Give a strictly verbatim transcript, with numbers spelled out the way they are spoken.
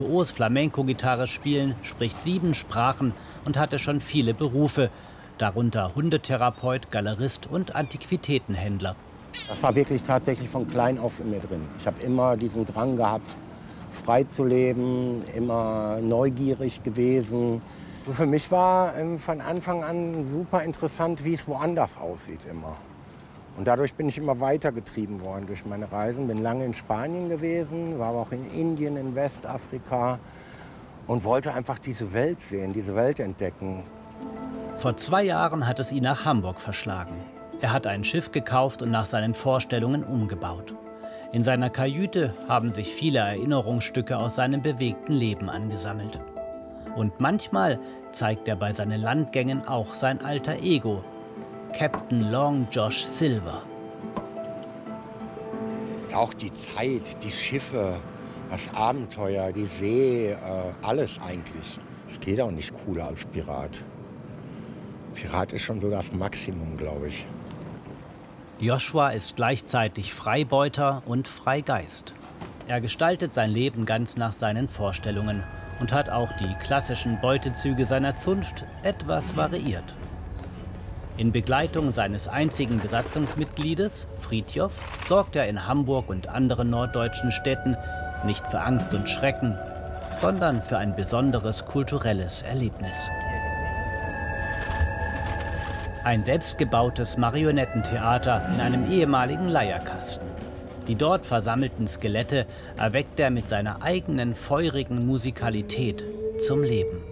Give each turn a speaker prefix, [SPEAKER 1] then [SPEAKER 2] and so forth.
[SPEAKER 1] Virtuos Flamenco-Gitarre spielen, spricht sieben Sprachen und hatte schon viele Berufe, darunter Hundetherapeut, Galerist und Antiquitätenhändler.
[SPEAKER 2] Das war wirklich tatsächlich von klein auf in mir drin. Ich habe immer diesen Drang gehabt, frei zu leben, immer neugierig gewesen. Für mich war von Anfang an super interessant, wie es woanders aussieht immer. Und dadurch bin ich immer weitergetrieben worden durch meine Reisen. Bin lange in Spanien gewesen, war aber auch in Indien, in Westafrika und wollte einfach diese Welt sehen, diese Welt entdecken.
[SPEAKER 1] Vor zwei Jahren hat es ihn nach Hamburg verschlagen. Er hat ein Schiff gekauft und nach seinen Vorstellungen umgebaut. In seiner Kajüte haben sich viele Erinnerungsstücke aus seinem bewegten Leben angesammelt. Und manchmal zeigt er bei seinen Landgängen auch sein alter Ego, Captain Long Josh Silver.
[SPEAKER 2] Auch die Zeit, die Schiffe, das Abenteuer, die See, äh, alles eigentlich. Es geht auch nicht cooler als Pirat. Pirat ist schon so das Maximum, glaube ich.
[SPEAKER 1] Joshua ist gleichzeitig Freibeuter und Freigeist. Er gestaltet sein Leben ganz nach seinen Vorstellungen und hat auch die klassischen Beutezüge seiner Zunft etwas variiert. In Begleitung seines einzigen Besatzungsmitgliedes, Fridtjof, sorgt er in Hamburg und anderen norddeutschen Städten nicht für Angst und Schrecken, sondern für ein besonderes kulturelles Erlebnis. Ein selbstgebautes Marionettentheater in einem ehemaligen Leierkasten. Die dort versammelten Skelette erweckt er mit seiner eigenen feurigen Musikalität zum Leben.